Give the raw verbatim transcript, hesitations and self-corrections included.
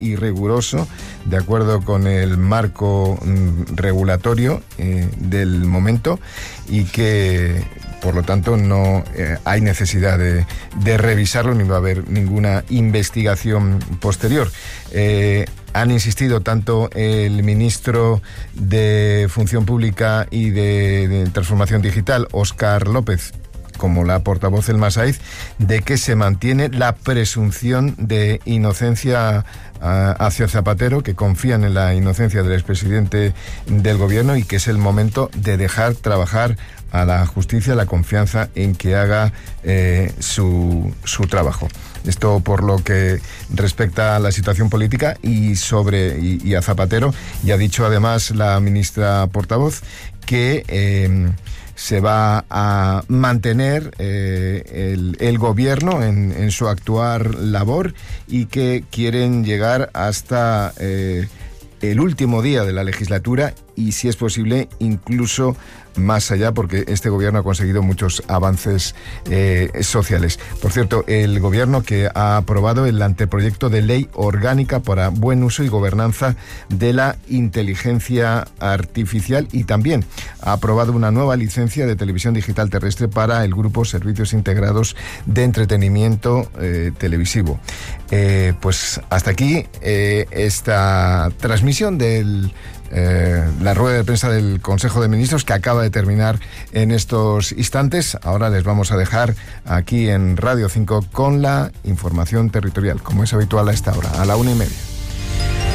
y riguroso, de acuerdo con el marco mm, regulatorio eh, del momento, y que por lo tanto no eh, hay necesidad de, de revisarlo, ni va a haber ninguna investigación posterior. Eh, han insistido tanto el ministro de Función Pública y de, de Transformación Digital, Óscar López, como la portavoz del Masaiz, de que se mantiene la presunción de inocencia uh, hacia Zapatero, que confían en la inocencia del expresidente del gobierno y que es el momento de dejar trabajar a la justicia, la confianza en que haga eh, su, su trabajo. Esto por lo que respecta a la situación política y sobre y, y a Zapatero. Y ha dicho además la ministra portavoz que eh, se va a mantener eh, el, el gobierno en, en su actuar labor y que quieren llegar hasta eh, el último día de la legislatura y, si es posible, incluso más allá, porque este gobierno ha conseguido muchos avances eh, sociales. Por cierto, el gobierno que ha aprobado el anteproyecto de ley orgánica para buen uso y gobernanza de la inteligencia artificial, y también ha aprobado una nueva licencia de televisión digital terrestre para el grupo Servicios Integrados de Entretenimiento eh, Televisivo. Eh, pues hasta aquí eh, esta transmisión del Eh, la rueda de prensa del Consejo de Ministros, que acaba de terminar en estos instantes. Ahora les vamos a dejar aquí en Radio cinco con la información territorial, como es habitual a esta hora, a la una y media.